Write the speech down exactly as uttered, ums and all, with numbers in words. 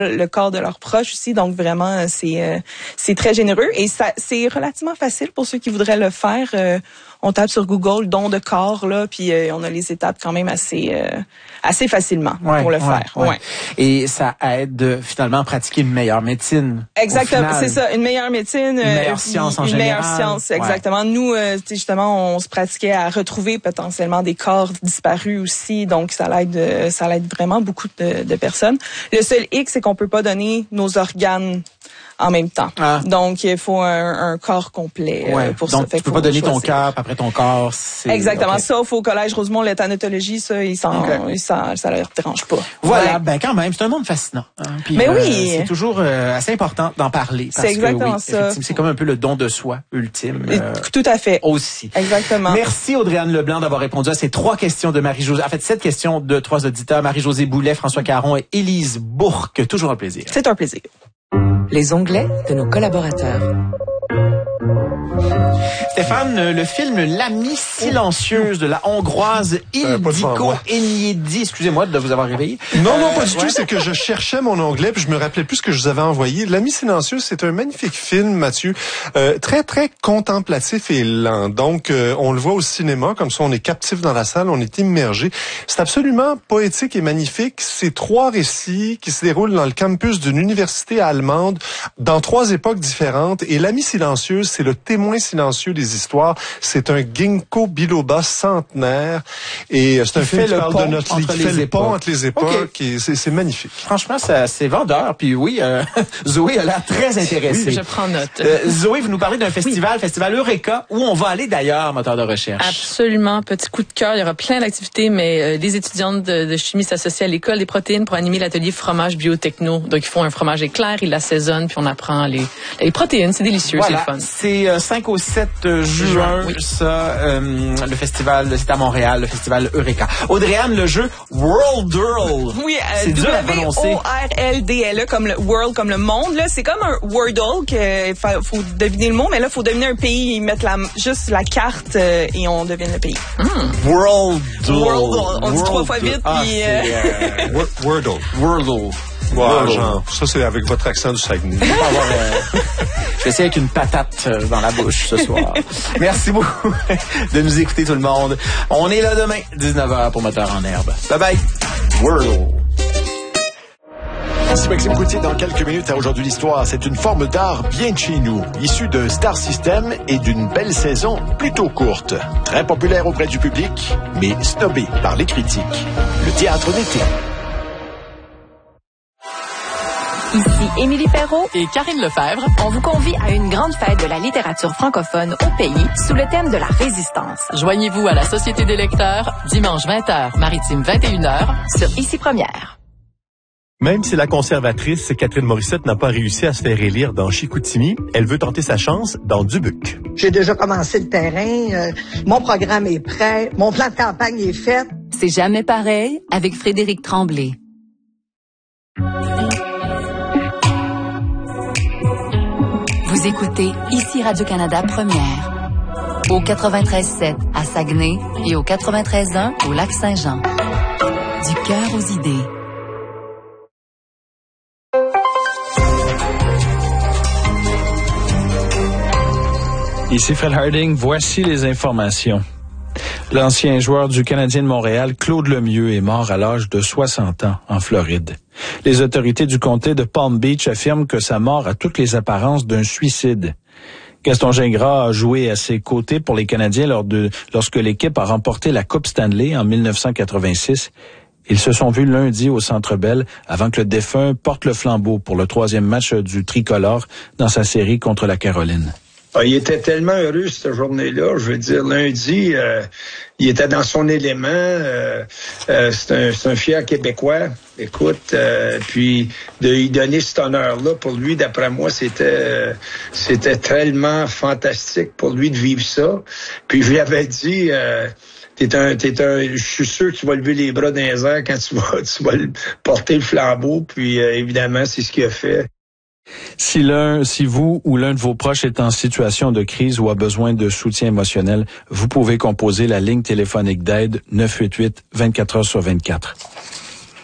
le corps de leurs proches aussi. Donc vraiment, c'est euh, c'est très généreux et ça c'est relativement facile pour ceux qui voudraient le faire. Euh, on tape sur Google don de corps là, puis euh, on a les étapes quand même assez euh, assez facilement ouais, pour le ouais, faire. Ouais. Ouais. Et ça aide euh, finalement à pratiquer une meilleure médecine. Exactement, c'est ça, une meilleure médecine, une meilleure euh, science en une général. meilleure science, exactement. Ouais. Nous, euh, justement, on se pratiquait à retrouver potentiellement des corps disparus aussi, donc ça l'aide, ça l'aide vraiment beaucoup de, de personnes. Le seul hic, c'est qu'on peut pas donner nos organes en même temps. Ah. Donc, il faut un, un corps complet ouais. euh, pour donc, ça. Fait tu peux pas donner choisir. Ton cœur, après ton corps, c'est... Exactement. Okay. Sauf au Collège Rosemont, l'éthanatologie, ça, ils s'en, okay. ça, ça leur dérange pas. Voilà, ouais. ben quand même, c'est un monde fascinant. Hein. Puis, Mais euh, oui! C'est toujours euh, assez important d'en parler. Parce c'est exactement que, oui, ça. C'est comme un peu le don de soi ultime. Euh, Tout à fait. Aussi. Exactement. Merci Audrey-Anne Leblanc d'avoir répondu à ces trois questions de Marie-Josée. En fait, sept questions de trois auditeurs, Marie-Josée Boulet, François Caron et Élise Bourque. Toujours un plaisir. C'est un plaisir. Les onglets de nos collaborateurs. Stéphane, le film L'amie silencieuse de la Hongroise Ildiko Enyedi, excusez-moi de vous avoir réveillé. Non, non, pas du tout, c'est que je cherchais mon onglet puis je me rappelais plus ce que je vous avais envoyé. L'amie silencieuse, c'est un magnifique film, Mathieu, euh, très, très contemplatif et lent. Donc, euh, on le voit au cinéma, comme ça on est captif dans la salle, on est immergé. C'est absolument poétique et magnifique. C'est trois récits qui se déroulent dans le campus d'une université allemande, dans trois époques différentes. Et L'amie silencieuse, c'est le témoin silencieux des histoires. C'est un ginkgo biloba centenaire. Et c'est un film qui parle de notre lit, qui fait le pont entre les époques. Okay. Et c'est, c'est magnifique. Franchement, ça, c'est vendeur. Puis oui, euh, Zoé a l'air très intéressée. Oui, je prends note. Euh, Zoé, vous nous parlez d'un festival, oui. Festival Eureka, où on va aller d'ailleurs, moteur de recherche. Absolument. Petit coup de cœur. Il y aura plein d'activités, mais euh, les étudiantes de, de chimie s'associent à l'école des protéines pour animer l'atelier fromage biotechno. Donc, ils font un fromage éclair, ils l'assaisonnent, puis on apprend les, les protéines. C'est délicieux, voilà. C'est le fun. C'est euh, cinq au sept juin, oui. ça, euh, le festival, c'est à Montréal, le festival Eureka. Audrey-Anne, le jeu Worldle. Oui, euh, c'est dur à prononcer. W O R L D L E, comme le world, comme le monde, là. C'est comme un Wordle, qu'il faut, faut deviner le mot, mais là, il faut deviner un pays, ils mettent la, juste la carte, euh, et on devine le pays. Mm. Worldle. Worldle. On dit trois fois vite, ah, puis, euh... euh... Wordle. Wordle. Wow, genre, ça c'est avec votre accent du Saguenay. avoir, euh, je vais essayer avec une patate dans la bouche ce soir. Merci beaucoup de nous écouter tout le monde. On est là demain, dix-neuf heures pour Moteur en herbe. Bye bye. Wordle. Ici Maxime Coutier, dans quelques minutes à Aujourd'hui l'Histoire. C'est une forme d'art bien de chez nous, issue de Star System et d'une belle saison plutôt courte. Très populaire auprès du public, mais snobé par les critiques. Le théâtre d'été. Ici Émilie Perrault et Karine Lefebvre. On vous convie à une grande fête de la littérature francophone au pays sous le thème de la résistance. Joignez-vous à la Société des lecteurs, dimanche vingt heures, maritime vingt et une heures, sur Ici Première. Même si la conservatrice Catherine Morissette n'a pas réussi à se faire élire dans Chicoutimi, elle veut tenter sa chance dans Dubuque. J'ai déjà commencé le terrain, euh, mon programme est prêt, mon plan de campagne est fait. C'est jamais pareil avec Frédéric Tremblay. Vous écoutez Ici Radio-Canada Première, au quatre-vingt-treize sept à Saguenay et au quatre-vingt-treize un au Lac-Saint-Jean. Du cœur aux idées. Ici Fred Harding, voici les informations. L'ancien joueur du Canadien de Montréal, Claude Lemieux, est mort à l'âge de soixante ans en Floride. Les autorités du comté de Palm Beach affirment que sa mort a toutes les apparences d'un suicide. Gaston Gingras a joué à ses côtés pour les Canadiens lors de, lorsque l'équipe a remporté la Coupe Stanley en dix-neuf cent quatre-vingt-six. Ils se sont vus lundi au Centre Bell avant que le défunt porte le flambeau pour le troisième match du tricolore dans sa série contre la Caroline. Ah, il était tellement heureux cette journée-là. Je veux dire, lundi, euh, il était dans son élément. Euh, euh, c'est, un, c'est un fier Québécois. Écoute, euh, puis de lui donner cet honneur-là, pour lui, d'après moi, c'était euh, c'était tellement fantastique pour lui de vivre ça. Puis je lui avais dit... Euh, T'es un, t'es un, je suis sûr que tu vas lever les bras dans les airs quand tu vas, tu vas porter le flambeau. Puis euh, évidemment, c'est ce qu'il a fait. Si l'un, si vous ou l'un de vos proches est en situation de crise ou a besoin de soutien émotionnel, vous pouvez composer la ligne téléphonique d'aide neuf huit huit vingt-quatre heures sur vingt-quatre.